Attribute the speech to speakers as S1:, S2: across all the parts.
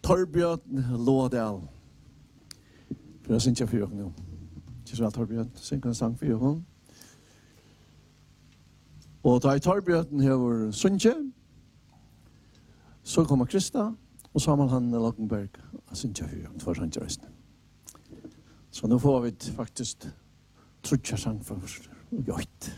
S1: Torbjørn Lådal. For jeg synes jeg for nå. Ikke så vel, Torbjørn. Synger en sang for dere. Og da Torbjørn har sunnet, så kommer Krista, og så har man han Lockenberg, og synes jeg for sannsjøreisen. Så nå får vi faktisk trutja sang for Jøyt.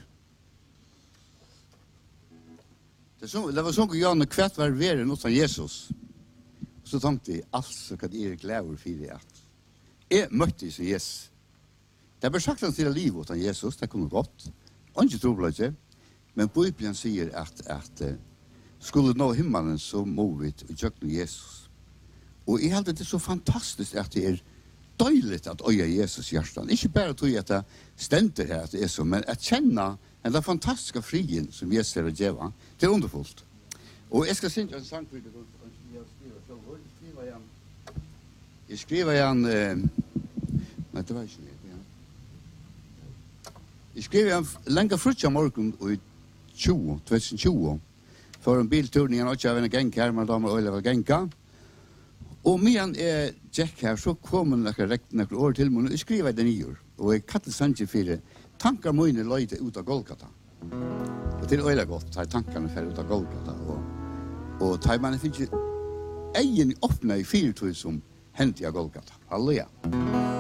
S2: Det var sånn at Jan og kvart var verre noe av Jesus. Så tenkte jeg, altså, hva det glæver for det at jeg møtte som Jesus. Det er bare sagt han til livet av Jesus, det kunne gått. Og ikke tro på det, men Bibelen sier at skulle nå himmelen, så må vi utjøkne Jesus. Og jeg held det så fantastisk at det døyligt at øye Jesus hjertan. Ikke bare tog at det stender her at det så, men at kjenne den fantastiske frien som Jesus er å gjøre. Det er underfullt. Og jeg skal synge en sang for det. Jeg skriver igjen nei, det var ikke det. Jeg skriver igjen lenge frutja morgen i 2020 for en bilturning og ikke av en genk her, men damer og øyne var genka. Og medan jeg gikk her, så kom en noen år til meg, og jeg skriver det nye, og jeg kattet sannsyn for tankar mine løyde ut av Golgata. Og det er øyne godt, tar tankene fer ut av Golgata, og tar man finner egen åpne i 4 som hendte av Golgata. Halleluja.